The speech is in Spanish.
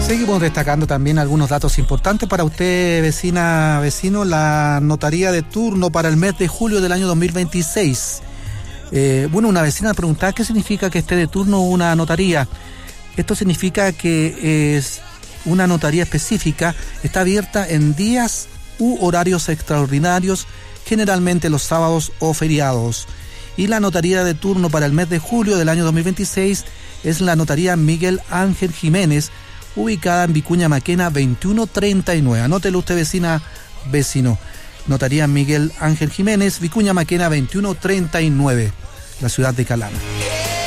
Seguimos destacando también algunos datos importantes para usted, vecina, vecino. La notaría de turno para el mes de julio del año 2026. Una vecina preguntaba qué significa que esté de turno una notaría. Esto significa que es una notaría específica, está abierta en días u horarios extraordinarios, generalmente los sábados o feriados. Y la notaría de turno para el mes de julio del año 2026 es la notaría Miguel Ángel Jiménez, ubicada en Vicuña Maquena 2139. Anótelo usted, vecina, vecino. Notaría Miguel Ángel Jiménez, Vicuña Maquena 2139, la ciudad de Calama.